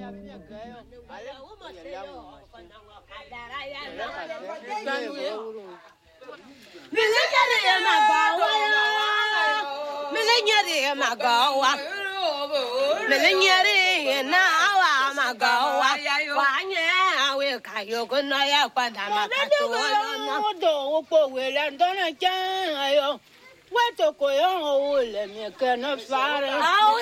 What coyon o le mi que no fare.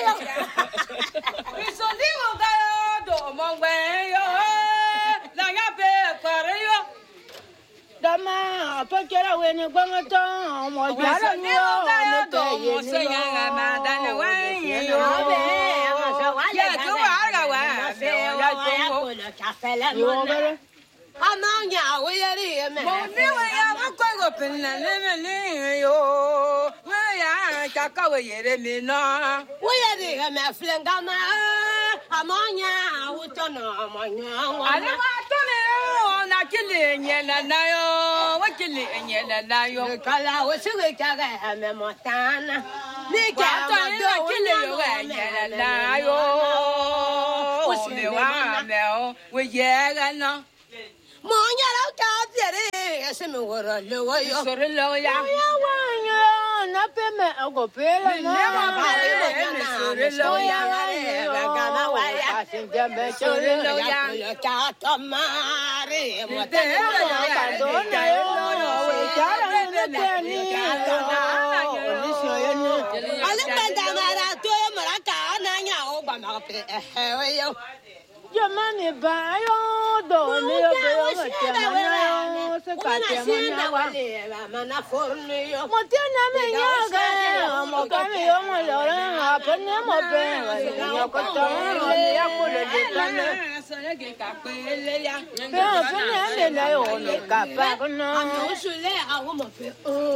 Mi soligo ga do mo gbe yo. La ya pe pare yo. Dama pa kera we ni gbango ton mo jara ni o ni te ye ni se ya ga ma da ne wa yo. Ya tu wa ga wa. Ya tu la chafela mo. Amanya we yeri me. Mo ni we ya ko go pin na le yo. We ya ka ka we yere mi na. We yeri me flenga ma. Amanya u to no amanya. Ale wa to le na kili nyela na yo. Wa kili nyela na yo. Kala we se we ka ga me motana. Ni ka to le kili yo ga nyela na yo. O me wa me o we ye ga na. Monya la ka tere ese me woro lo yo. Sore lo ya. Ya wa yo na pe me go pe la na. Me sore lo ya. Ga ga na wa ya. Sinja me sore lo ya. Ka to mare mo te ka do na yo we ka ra ne te ni. Ni so yo ni. Ale ka da mara to mara ka na nya o ba ma pe we yo. Jamani ba yo do ni yo be yo te na yo se ka te mo na wa mana forni yo mo te na me nya ga mo ka me yo mo lo ra pe ne mo be yo ko to le ya ko le de ta ne So le ke ka pe le ya. pe o pe ne le na yo ni ka pa ko no a su le a wo mo pe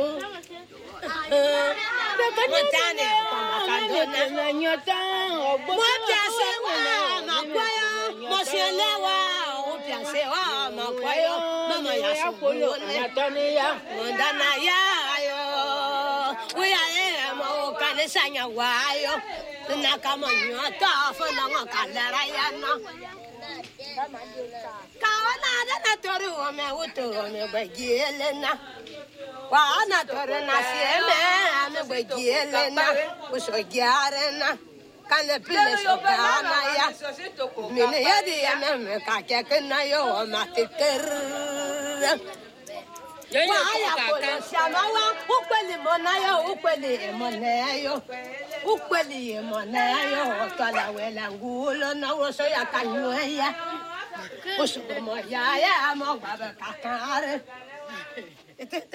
de ka ni ne ka do na nya ta o bo mo pia se wa ma kwa yo mo se le wa o pia se wa ma kwa yo mama ya su ko lo na to ni ya mo da na ya yo we ya e mo ka le sa nya wa yo na ka mo nya ta fo na ngo ka la ra ya na ka na da na to ru o me u to me ba gele na wa na to re na se me ba gele na o so giare na kan le pile so ka na ya mine ya di ya me ka ke na yo ma te ter wa ya ko le sama wa u pele mo na yo u pele mo na yo u pele mo na yo to la we la ngulo na wo so ya ka nyu ya o so mo ya mo ba ka kare